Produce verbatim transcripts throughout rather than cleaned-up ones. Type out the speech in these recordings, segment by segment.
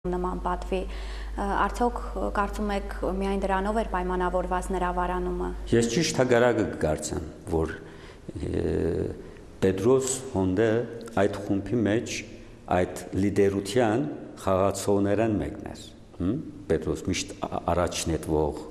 նման պատվի, արդյոք կարծում եք միայն դրանով էր պայմանավորված նրա վարանումը։ Ես ճիշտ հակառակը կկարծեմ, որ Պետրոս հոնդը այդ խումբի մեջ այդ լիդերության խաղացողներն մեկն էր։ Պետրոս միշտ առաջնետվող,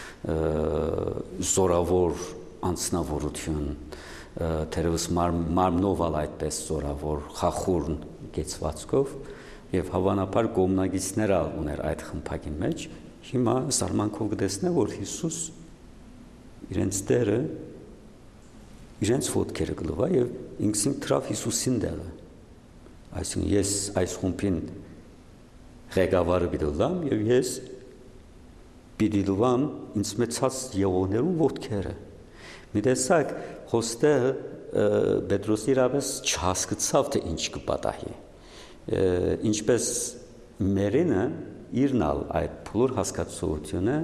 զորավոր անձնավորություն, թերևս մարմնով այդպես զորավոր, խախուր կեցվածքով եւ հավանաբար կողմնակիցներ ուներ այդ խմբակի մեջ, հիմա զարմանքով կտեսնե, որ Հիսուս իրենց դերը իրենց ոտքերը կլվա եւ ինքսին թրավ Հիսուսին դերը։ Այսինքն ես այս խումբին ղեկավարը պիտի լամ եւ ես պիտի լվամ ինձ մեծած եղողներու ոտքերը։ Մի տեսակ հոստը Պետրոսի իրավես չհասկացավ թե ինչ կպատահի։ Ինչպես մերինը իրնալ այդ փլոր հասկացությունը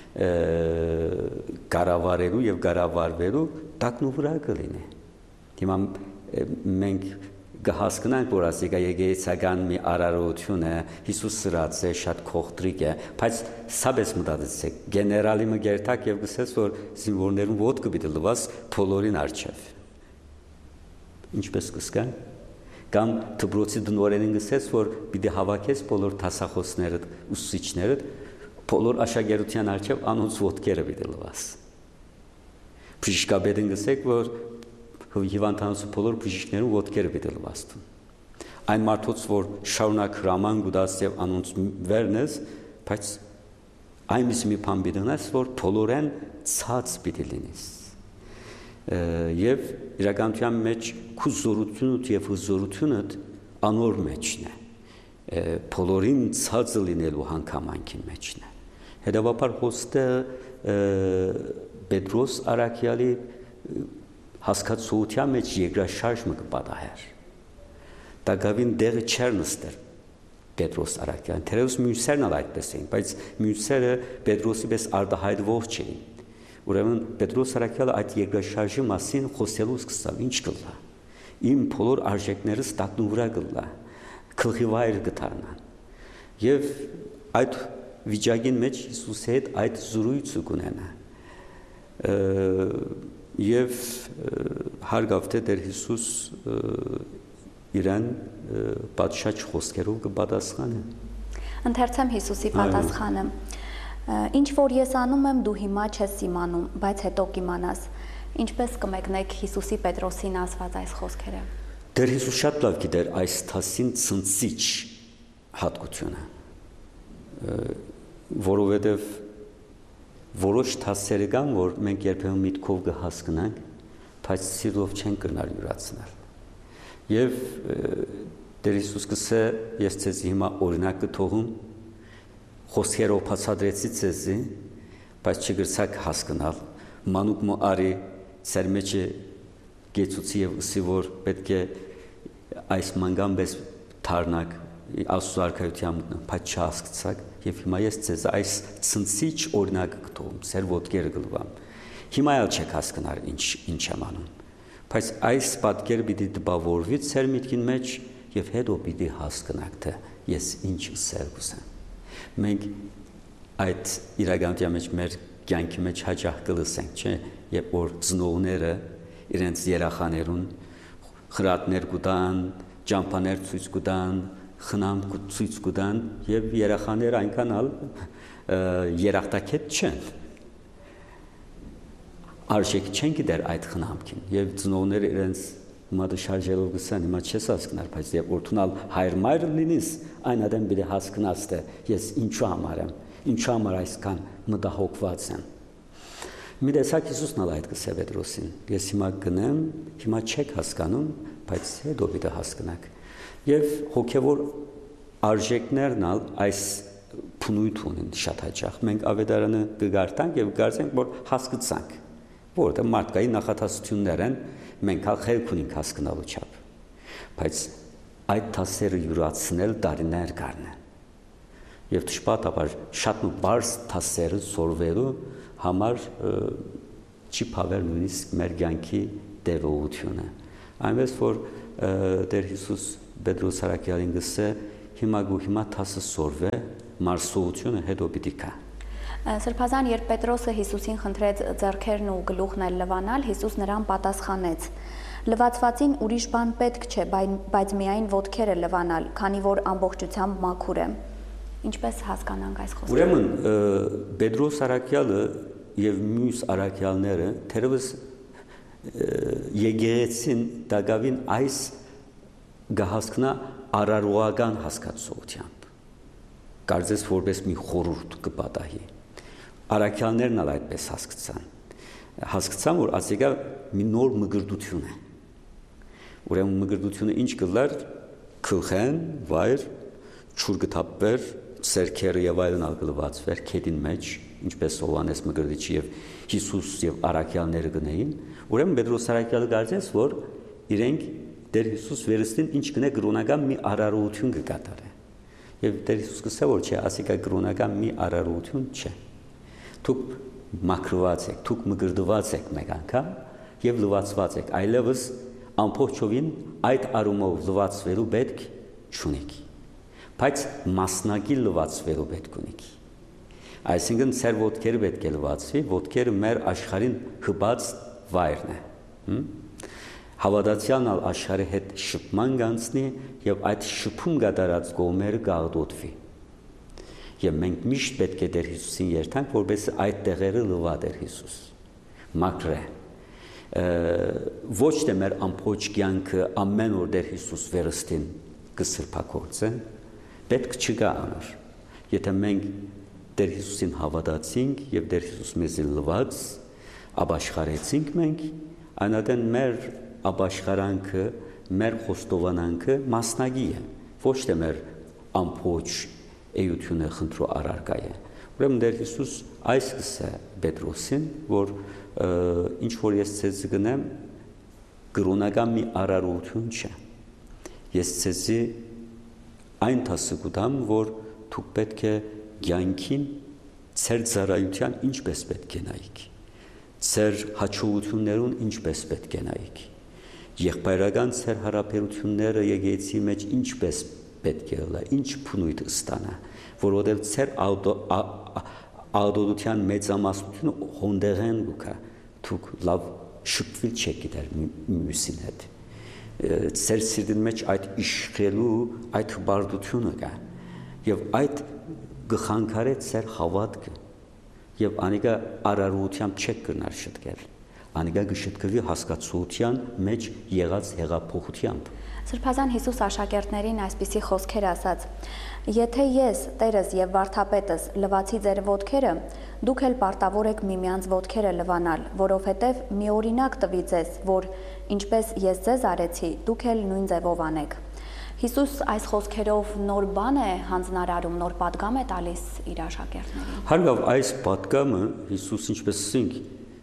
կառավարելու եւ կառավարվելու տակնուվրա կլինի։ Հիմա մենք կհասկանանք, որ ասիկա եկեղեցական մի արարողություն է, Հիսուս սրած է, շատ քողտրիկ է, բայց սաբես մտածեցեք, գեներալի մգերտակ եւ գսես, որ զինվորներուն ոտքը պիտի լվաս բոլորին արչեվ։ Ինչպես կսկան կամ դպրոցի դնորենին գսես, որ պիտի հավաքես բոլոր դասախոսները, ուսուցիչները, բոլոր աշակերտության առջև անոնց ոտքերը պիտի լվաս։ Բժշկաբեդին գսեք, որ հիվանդանոցի բոլոր բժիշկներուն ոտքերը պիտի լվաս։ Այն մարդոց, որ շարունակ հրաման գուտած եւ անոնց վերնես, բայց այնպես մի բան պիտի ունես, որ բոլորեն ցած պիտի լինես։ Եվ իրականության մեջ քու զորությունդ եւ հզորությունդ անոր մեջն է բոլորին ցածը լինելու հանգամանքի մեջն է հետեւաբար հոստը Պետրոս արաքյալի հասկացության մեջ երկրաշարժը կպատահեր դակավին դեղը չեր նստեր Պետրոս արաքյալին թերևս մյուսերն էլ այդպես էին բայց մյուսերը Պետրոսի պես արտահայտվող չէին Ուրեմն Պետրոս արաքյալը այդ երկրաշարժի մասին խոսելու սկսավ ինչ կլա իմ բոլոր արժեքներս տակնուվրա կլա գլխի վայր կդառնան եւ այդ վիճակին մեջ Հիսուսի հետ այդ զրույցը կունենա եւ հարգավ թե Տեր Հիսուս իրան պատշաճ խոսքերով կպատասխանի Ընթերցեմ Հիսուսի պատասխանը Ինչ որ ես անում եմ դու հիմա չես իմանում, բայց հետո կիմանաս։ Ինչպես կմեկնեք Հիսուսի Պետրոսին ասված այս խոսքերը։ Տեր Հիսուս շատ լավ գիտեր այս թասին ցնցիչ հատկությունը, որովհետև որոշ թասերը կան, որ մենք երբեմն միտքով կհասկանանք, բայց սիրով չեն կրնալ յուրացնել։ Եվ Տեր Հիսուս կսե ես ցեզ հիմա օրինակ կթողում խոսքերով բացատրեցի ցեզի, բայց չգրցակ հասկանալ, մանուկ մո արի ծեր մեջը գեցուցի եւ ըսի որ պետք է այս մանգամբես թարնակ Աստծո արքայության մտնեմ, բայց չհասկացակ եւ հիմա ես ցեզ այս ցնցիչ օրինակը կտողում, ծեր ոտքերը գլվամ։ Հիմա էլ չեք հասկանալ ինչ ինչ եմ անում, բայց այս պատկերը պիտի դպավորվի ծեր միտքին մեջ եւ հետո պիտի հասկանաք թե ես ինչ սեր կուսեմ։ Մենք այդ իրականության մեջ մեր կյանքի մեջ հաճախ կլսենք, չէ՞, երբ որ ծնողները իրենց երախաներուն խրատներ կտան, ճամփաներ ցույց կտան, խնամ ցույց կտան եւ երախաները այնքան ալ երախտակետ չեն։ Արժեք չեն գիտեր այդ խնամքին եւ ծնողները իրենց մատը շարժելով գսան հիմա չես հասկնար բայց երբ որ թունալ հայր մայր լինես այն ադեմ բիդի հասկնաս թե ես ինչու համար եմ ինչու համար այսքան մտահոգված եմ մի տեսակ Հիսուսն ալ այդ գսե Պետրոսին ես հիմա գնեմ հիմա չեք հասկանում բայց հետո բիդի հասկանաք եւ հոգեվոր արժեքներն ալ այս փնույթ ունեն շատ հաճախ մենք ավետարանը կգարտանք եւ կարծենք որ հասկացանք որտեղ մարդկային նախատասություններ են մենք ալ խելք ունենք հասկանալու չափ բայց այդ թասերը յուրացնել տարիներ կառնեն եւ դժբախտաբար շատ ու բարձ թասերը սորվելու համար չի փավել նույնիսկ մեր կյանքի տևողությունը այնպես որ Տեր Հիսուս Պետրոս արաքյալին գսե հիմա գու հիմա թասը սորվե մարսողությունը հետո պիտի կա։ Սրբազան, երբ Պետրոսը Հիսուսին խնդրեց ձեռքերն ու գլուխն էլ լվանալ, Հիսուս նրան պատասխանեց. լվացվածին ուրիշ բան պետք չէ, բայց միայն ոտքերը լվանալ, քանի որ ամբողջությամբ մաքուր է։ Ինչպես հասկանանք այս խոսքը։ Ուրեմն Պետրոս առաքյալը եւ մյուս առաքյալները թերևս եկեղեցին դակավին այս գահասկնա արարողական հասկացությամբ կարծես որպես մի խորհուրդ կպատահի առաքյալներն ալ այդպես հասկացան հասկացան որ ասիկա մի նոր մգրդություն է ուրեմն մգրդությունը ինչ կլար քլխեն վայր ճուր գտապեր սերքերը եւ այլն ալգլվածվեր քեդին մեջ ինչպես Հովանես մգրդիչի եւ Հիսուս եւ առաքյալները գնային ուրեմն Պետրոս առաքյալը կարծես որ իրենք Տեր Հիսուս վերստին ինչ կնե գրոնական մի արարողություն կկատարե եւ Տեր Հիսուս կսա որ չէ ասիկա գրոնական մի արարողություն չէ դուք մաքրված եք դուք մգրդված եք մեկ անգամ եւ լվացված եք այլևս ամբողջովին այդ արումով լվացվելու պետք չունեք բայց մասնակի լվացվելու պետք ունեք այսինքն ծեր ոտքերը պետք է լվացվի ոտքերը մեր աշխարհին հպած վայրն է հավատացյալն ալ աշխարհի հետ շփման գանցնի եւ այդ շփում գդարած կողմերը գաղդոտվի եւ մենք միշտ պետք է Տեր Հիսուսին երթանք որպես այդ տեղերը լվա Տեր Հիսուս մաքրե ոչ թե մեր ամբողջ կյանքը ամեն օր Տեր Հիսուս վերստին կսրբակորձե պետք չկա անոր եթե մենք Տեր Հիսուսին հավատացինք եւ Տեր Հիսուս մեզ լվաց ապաշխարեցինք մենք այնադեն մեր ապաշխարանքը մեր խոստովանանքը մասնագի է ոչ թե մեր ամբողջ էությունը խնդրու առարկա է ուրեմն Տեր Հիսուս այս կսե Պետրոսին որ ինչ որ ես ցեզ գնեմ գրոնական մի արարողություն չէ ես ցեզի այն տասը կուտամ որ դուք պետք է կյանքին ծեր ծառայության ինչպես պետք է նայեք ծեր հաջողություններուն ինչպես պետք է նայեք եղբայրական ծեր հարաբերությունները եկեղեցի մեջ ինչպես պետք է լա ինչ փնույթ ստանա որովհետև ծեր ադոդության մեծամասնությունը հոնդեղեն լուկա դուք լավ շփվել չեք գիտեր մյուսին հետ ծեր սիրտին մեջ այդ իշխելու այդ բարդությունը կա եւ այդ գխանքարե ծեր հավատքը եւ անիկա արարողությամբ չեք կրնար շտկել անիկա գշտկվի հասկացության մեջ եղած հեղափոխությամբ Սրբազան Հիսուս աշակերտներին այսպիսի խոսքեր ասաց. Եթե ես, Տերս եւ Վարդապետս լվացի ձեր ոտքերը, դուք էլ պարտավոր եք միմյանց ոտքերը լվանալ, որովհետեւ մի օրինակ տվի ձեզ, որ ինչպես ես ձեզ արեցի, դուք էլ նույն ձևով անեք։ Հիսուս այս խոսքերով նոր բան է հանձնարարում, նոր պատգամ է տալիս իր աշակերտներին։ Հարգավ, այս պատգամը Հիսուս ինչպես ասենք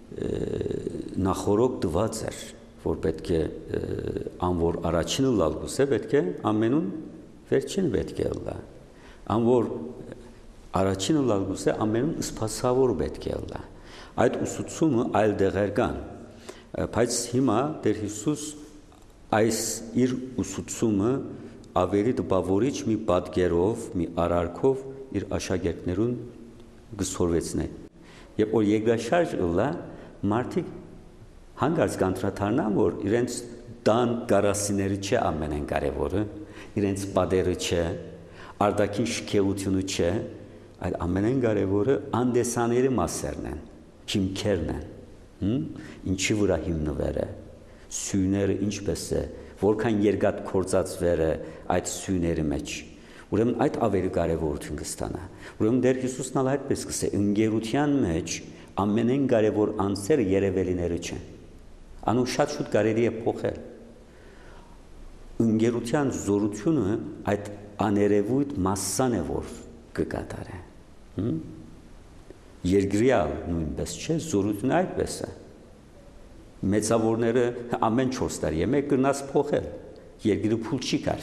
նախորոք տված էր, որ պետք է անոր առաջինը լալ գուսե պետք է ամենուն վերջին պետք է լա անոր առաջինը լալ գուսե ամենուն սպասավոր պետք է լա այդ ուսուցումը այլ դեղեր կան բայց հիմա Տեր Հիսուս այս իր ուսուցումը ավելի տպավորիչ մի պատկերով մի արարքով իր աշակերտներուն գսորվեցնե եւ որ երկրաշարժ լա մարդիկ հանգարց կանտրաթարնան որ իրենց տան գարասիները չէ ամենեն կարևորը իրենց պատերը չէ արտաքին շքեղությունը չէ այլ ամենեն կարևորը անդեսաների մասերն են հիմքերն են ինչի վրա հիմնվել է սյուները ինչպես է որքան երկաթ կործածվել է այդ սյուների մեջ ուրեմն այդ ավելի կարևորություն կստանա ուրեմն Տեր Հիսուսն ալ այդպես կսե ընկերության մեջ ամենեն կարևոր անձերը երևելիները չեն անու շատ շուտ կարելի է փոխել ընկերության զորությունը այդ աներևույթ մասսան է որ կկատարե երկրյալ նույնպես չէ զորությունը այդպես է մեծավորները ամեն չորս տարի է մեկ կրնաց փոխել երկիրը փուլ չի կար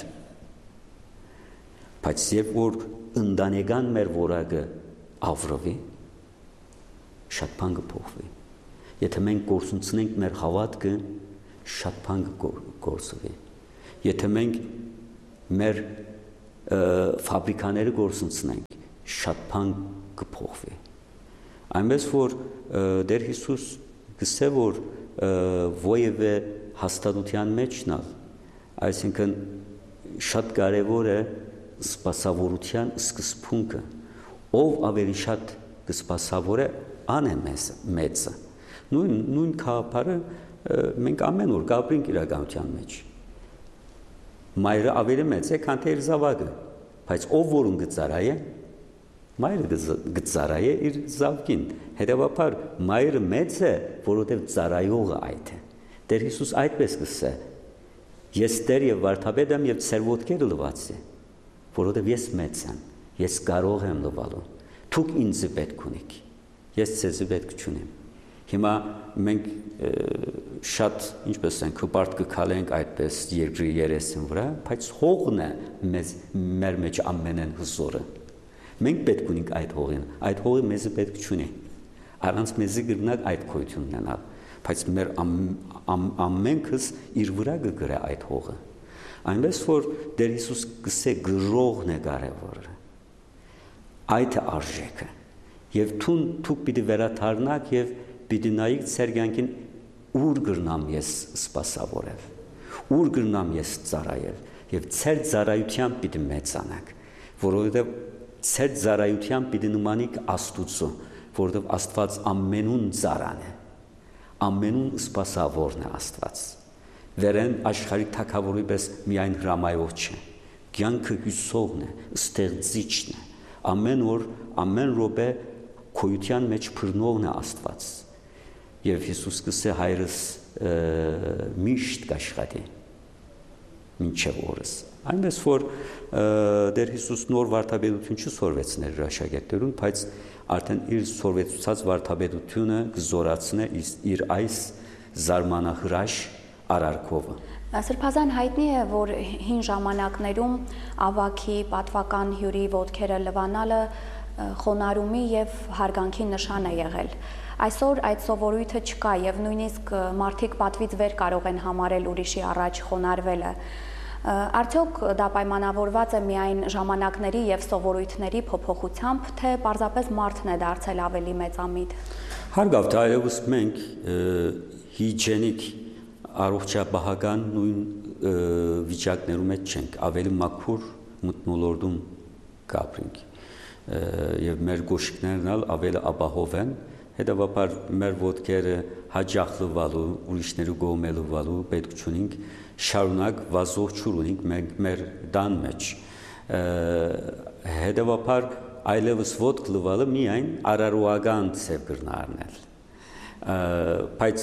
բայց երբ որ ընտանեկան մեր որակը ավրվի շատ բան կփոխվի եթե մենք գործունեենք մեր հավատքը շատ բան կգործվի եթե մենք մեր ֆաբրիկաները գործունենք, շատ բան կփոխվի։ Այնպես որ Տեր Հիսուս գսե որ ովևէ հաստատության մեջնալ, այսինքն շատ կարևոր է սպասավորության սկզբունքը, ով ավելի շատ կսպասավորե ան է մեծը։ Նույն նույն խաղապարը մենք ամեն օր գաբրինք իրականության մեջ։ Մայրը ավելի մեծ է, քան թե իր զավակը, բայց ով որուն գծարայ է, մայրը գծարայ է իր զավկին։ Հետևաբար մայրը մեծ է, որովհետև ծարայողը այդ է։ Տեր Հիսուս այդպես կսե. Ես Տեր եւ վարդապետ եմ եւ ծեր ոտքերը լվացի, որովհետև ես մեծ եմ, ես կարող եմ լվալու։ Դուք ինձ պետք ունիք, ես ձեզ պետք չունեմ։ Հիմա մենք շատ, ինչպես ենք, հպարտ կքալենք այդպես երկրի երեսին վրա, բայց հողն է մեզ մեր մեջ ամենեն հզորը։ Մենք պետք ունենք այդ հողին, այդ հողը մեզ պետք չունի։ Առանց մեզի գրնակ այդ գոյություն ունենալ, բայց մեր ամենքս իր վրա կգրե այդ հողը։ Այնպես որ Տեր Հիսուս գսե գրողն է կարևորը։ Այդ է արժեքը։ Եվ թուն դուք պիտի վերադառնաք եւ պիտի նայեք ձեր կյանքին ուր գրնամ ես սպասավորել, ուր գրնամ ես ծառայել եւ ձեր ծառայությամբ պիտի մեծանաք, որովհետեւ ձեր ծառայությամբ պիտի նմանիք Աստուծո, որովհետեւ Աստված ամենուն ծառան է, ամենուն սպասավորն է Աստված։ Վերեն աշխարհի թագավորի պես միայն հրամայող չէ, կյանքը հյուսողն է, ստեղծիչն է, ամեն օր, ամեն րոպե քոյության մեջ բռնողն է Աստված։ Եվ Հիսուս կսե հայրս միշտ կաշխատի մինչև օրս։ Այնպես որ Տեր Հիսուս նոր վարդապետություն չսորվեցներ իր աշակերտներուն, բայց արդեն իր սորվեցուցած վարդապետությունը կզորացնե իր այս զարմանահրաշ արարքովը։ Սրբազան հայտնի է, որ հին ժամանակներում ավագի պատվական հյուրի ոտքերը լվանալը խոնարհումի եւ հարգանքի նշան է եղել։ Այսօր այդ սովորույթը չկա եւ նույնիսկ մարդիկ պատվից վեր կարող են համարել ուրիշի առաջ խոնարհվելը։ Արդյոք դա պայմանավորված է միայն ժամանակների եւ սովորույթների փոփոխությամբ, թե պարզապես մարդն է դարձել ավելի մեծամիտ։ Հարգավ, այլևս մենք հիջենիկ առողջապահական նույն վիճակներում մեջ չենք, ավելի մաքուր մթնոլորտում կապրինք եւ մեր գոշիկներն ալ ավելի ապահով են, հետեւաբար մեր ոտքերը հաջող լվալու, ուրիշների կողմը լվալու պետք չունենք, շարունակ վազող չուր ունենք մենք մեր դան մեջ։ Հետեւաբար այլևս ոտք լվալը միայն արարողական ծև կրնարնել։ Բայց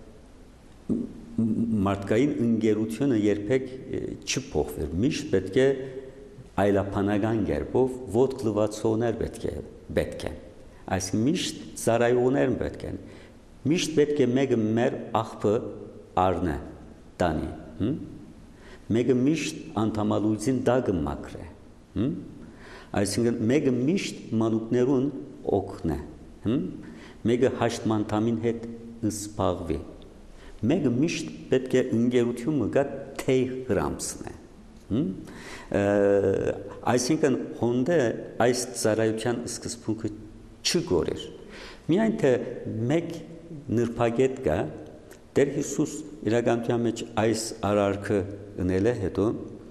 մարդկային ընկերությունը երբեք չփոխվի, միշտ պետք է այլապանական կերպով ոտք լվացողներ պետք է պետք է այսինքն միշտ ծառայողներ պետք են միշտ պետք է մեկը մեր աղբը առնե տանի մեկը միշտ անդամալույցին դագը մակրե այսինքն մեկը միշտ մանուկներուն օգնե մեկը հաշտմանդամին հետ զբաղվի մեկը միշտ պետք է ընկերությունը գա թեյ հրամցնե այսինքն հոնդե այս ծառայության սկզբունքը չգորեր միայն թե մեկ նրբագետ կա Տեր Հիսուս իրականության մեջ այս արարքը ունել է հետո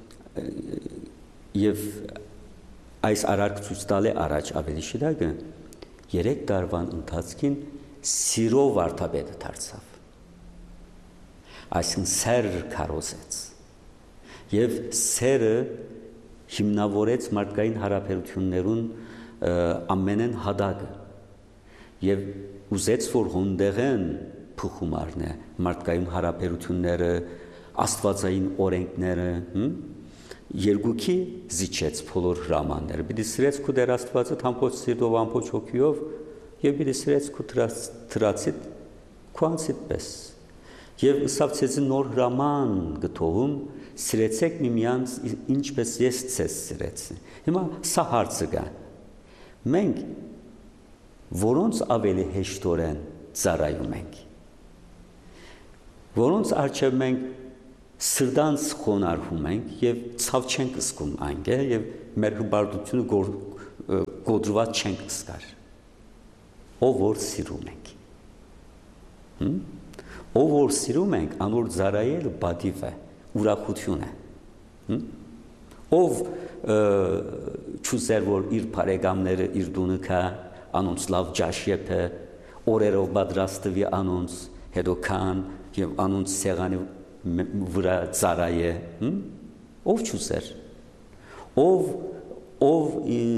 եւ այս արարքը ցույց տալ է առաջ ավելի շիրակը երեք տարվան ընթացքին սիրո վարդապետը դարձավ այսինքն սեր քարոզեց եւ սերը հիմնավորեց մարդկային հարաբերություններուն ամենեն հադագը եւ ուզեց որ հոնդեղեն փոխումարն է մարդկային հարաբերությունները աստվածային օրենքները երկուքի զիջեց բոլոր հրամանները պիտի սիրեց քո Տեր Աստվածը ամբողջ սիրտով ամբողջ հոգիով եւ պիտի սիրեց քո թրացիտ քո անձիդ պես եւ ըսավցեցի նոր հրաման գտողում սիրեցեք միմյանց ինչպես ես ձեզ սիրեցի հիմա սա հարցը կա մենք որոնց ավելի հեշտորեն ծառայում ենք որոնց արժե մենք սրտանց խոնարհում ենք եւ ցավ չենք զգում այնտեղ եւ մեր հբարտությունը գոր, գոդրված չենք զգար ով որ սիրում ենք հմ? Ով որ սիրում ենք անոր ծառայելը բադիվ է ուրախություն է հմ? Ով չուզեր որ իր բարեկամները իր դունը կա անոնց լավ ջաշ եփե օրերով պատրաստվի անոնց հետո կան եւ անոնց սեղանի վրա ծառայե ով չուզեր ով ով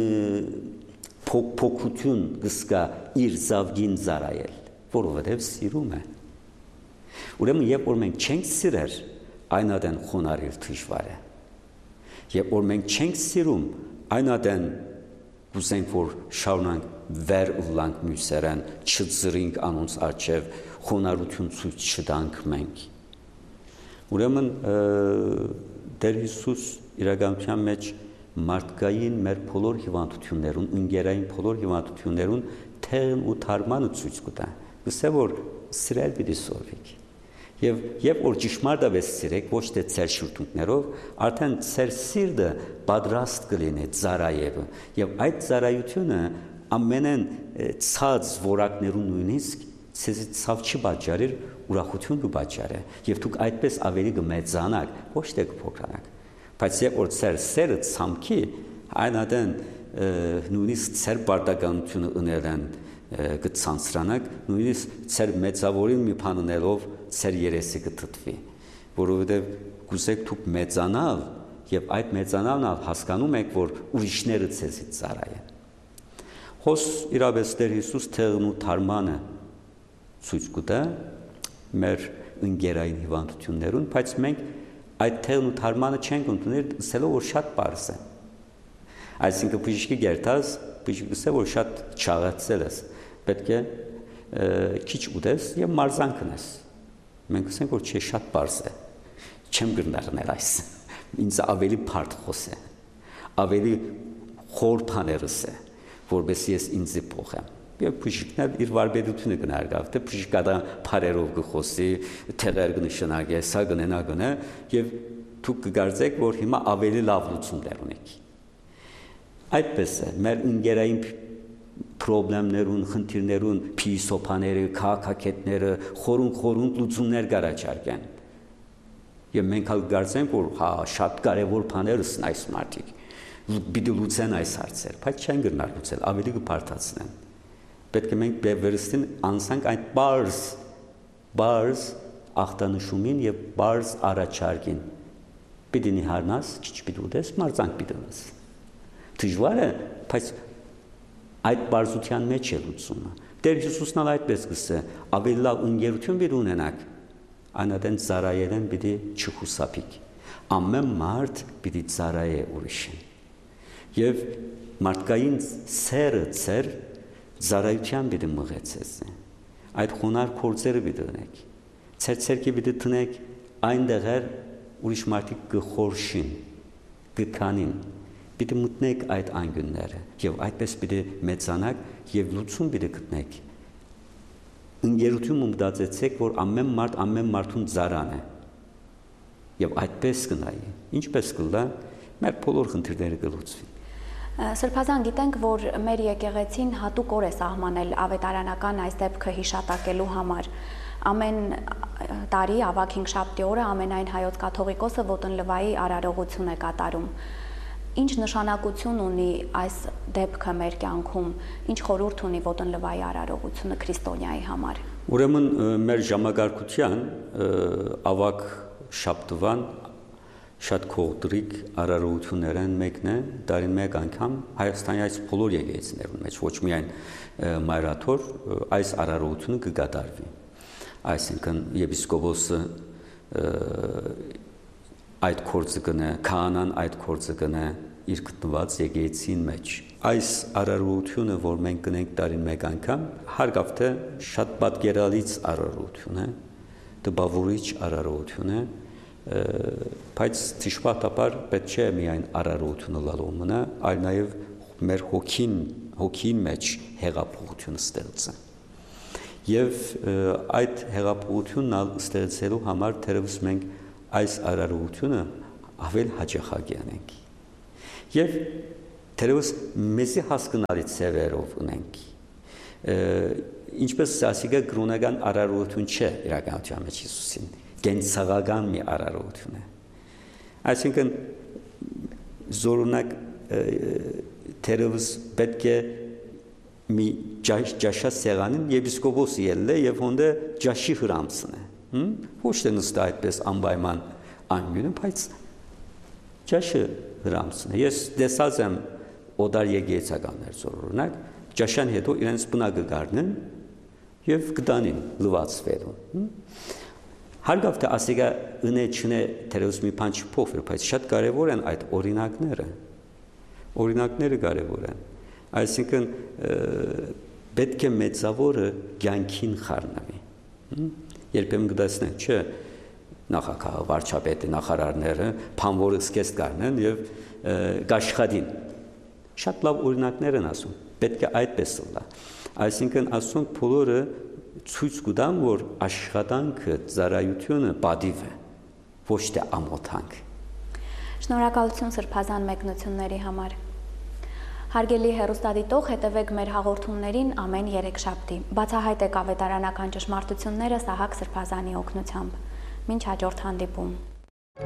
փոքություն գսկա իր զավգին ծառայել որովհետեւ սիրում է ուրեմն երբ որ մենք չենք սիրեր այնադեն խոնարհել դժվար է երբ որ մենք չենք սիրում այնադեն ուզենք որ շարունանք վեր ուլանք մյուսերեն չծրինք անոնց արջև խոնարհություն ցույց չտանք մենք ուրեմն Տեր Հիսուս իրականության մեջ մարդկային մեր բոլոր հիվանդություններուն ընկերային բոլոր հիվանդություններուն թեղն ու թարմանը ցույց կտա գսե որ սիրել պիտի սովիկ եւ երբ որ ճշմարտապես սիրեք ոչ թե ծեր շուրթունքներով արդեն ծեր սիրտը պատրաստ կլինի ծառայելու եւ այդ ծառայությունը ամենեն ցած որակներուն նույնիսկ ցեզի ցավ չի պատճառեր ուրախություն կպատճառե եւ դուք այդպես ավելի կմեծանաք ոչ թե կփոքրանաք բայց երբ որ ծեր սերը ցամքի այնադեն նույնիսկ ծեր պարտականությունը ունելան կցանցրանակ նույնիսկ ծեր մեծավորին մի բան ունելով ծեր երեսի կթթվի որովհետեւ գուզեք դուք մեծանալ եւ այդ մեծանալն հասկանում եք որ ուրիշները ցեզի ծառայեն հոս իրավես Տեր Հիսուս թեղն ու թարմանը ցույց կտա մեր ընկերային հիվանդություններուն բայց մենք այդ թեղն ու թարմանը չենք ընդունել ասելով որ շատ պարզ է այսինքն բժիշկի գերտած բժիշկը ասել որ շատ չաղացել ես պետք է քիչ ուտես եւ մարզան կնես մենք ասենք որ չէ շատ պարզ է չեմ գտնարնել այս ինձ ավելի բարդ խոսե ավելի խոր բաներս է որովհետեւ ես ինձ փոխեմ եւ բժիշկն իր վարպետությունը կնարգավ թե բժիշկադա բարերով կխոսի թեղեր կնշանակե սա կնենա կնա եւ դուք կգարձեք որ հիմա ավելի լավ լուծումներ ունեք այդպես է մեր ընկերային խնդիրներուն խնդիրներուն փիլիսոփաները քաղաքակետները խորուն խորուն լուծումներ կառաջարկեն եւ մենք հալ կգարձենք որ հա շատ կարեւոր բաներ են այս մարդիկ պիտի լուծեն այս հարցեր բայց չեն գնալ լուծել ավելի կբարթացնեն պետք է մենք վերստին անցանք այդ բարձ բարձ ախտանշումին եւ բարձ առաջարկին պիտի նիհարնաս քիչ պիտի ուտես մարզանք պիտի ունես դժվար է բայց այդ բարձության մեջ է լուծումը Տեր Հիսուսն ալ այդպես գսե ավելի լավ ընկերություն պիտի ունենաք անադեն ծառայելեն պիտի չխուսափիկ ամեն մարդ պիտի ծառայե ուրիշին եւ մարդկային սերը ծեր Զարայության պիտի մղեցես այդ խոնար կորձերը պիտի ունեք ծեր ցերկի պիտի տնեք այնտեղեր ուրիշ մարդիկ կխորշին կկանին պիտի մտնեք այդ անգունները եւ այդպես պիտի մեծանաք եւ լուծում պիտի գտնեք ընկերություն մտածեցեք որ ամեն մարդ ամեն մարդուն ծառան է եւ այդպես կնայի ինչպես կլա մեր բոլոր խնդիրները կլուծվին Սրբազան գիտենք, որ մեր եկեղեցին հատուկ օր է սահմանել ավետարանական այս դեպքը հիշատակելու համար։ Ամեն տարի ավագ հինգշաբթի օրը ամենայն հայոց կաթողիկոսը ոտնլվայի արարողություն է կատարում։ Ինչ նշանակություն ունի այս դեպքը մեր կյանքում, ինչ խորհուրդ ունի ոտնլվայի արարողությունը քրիստոնյայի համար։ Ուրեմն մեր ժամանակարգության ավագ շաբթվան շատ կողտրիկ արարողություններն մեկն է դարին մեկ անգամ Հայաստանի այս բոլոր եկեղեցիներում մեջ ոչ միայն մայրաթոր այս արարողությունը կկատարվի այսինքն եպիսկոպոսը այդ կորձը կնե քահանան այդ կորձը կնե իր գտնված եկեղեցին մեջ այս արարողությունը որ մենք կնենք դարին մեկ անգամ հարգավ թե շատ պատկերալից արարողություն է տպավորիչ արարողություն է բայց ճշմարտաբար պետք չէ միայն արարողությունը լալու մնա, այլ նաև մեր հոգին, հոգին մեջ հեղափոխությունը ստեղծը։ Եվ այդ հեղափոխությունն ստեղծելու համար թերևս մենք այս արարողությունը ավել հաճախակի անենք։ Եվ թերևս մեզի հասկանալի ծևերով ունենք։ Ինչպես ասիկա կրոնական արարողություն չէ իրականության մեջ Հիսուսին, կենցաղական մի արարողություն է։ Այսինքն զորունակ թերևս պետք է մի ջաշա սեղանին եպիսկոպոսը ելլե եւ հոնդե ջաշի հրամցն է։ Ոչ թե նստա այդպես անպայման անգյունը, բայց ջաշը հրամցն է։ Ես տեսած եմ օդար եկեղեցականներ զորունակ ջաշան հետո իրենց բնակը գարնեն եւ կտանին լվացվելուն։ Հարգավ թե ասիկա ընե չնե թերևս մի բան չփոխվի, բայց շատ կարեւոր են այդ օրինակները։ Օրինակները կարեւոր են։ Այսինքն պետք է մեծավորը կյանքին խառնվի։ Երբեմն կտեսնենք, չէ, նախագահը, վարչապետը, նախարարները բանվորը սկես կառնեն եւ կաշխատին։ Շատ լավ օրինակներ են ասում։ Պետք է այդպես լա։ Այսինքն ասում բոլորը ցույց կտան, որ աշխատանքը, ծառայությունը պատիվ է, ոչ թե ամոթանք։ Շնորհակալություն սրբազան մեկնությունների համար։ Հարգելի հեռուստադիտող, հետևեք մեր հաղորդումներին ամեն երեքշաբթի։ Բացահայտեք ավետարանական ճշմարտությունները Սահակ Սրբազանի օգնությամբ։ Մինչ հաջորդ հանդիպում։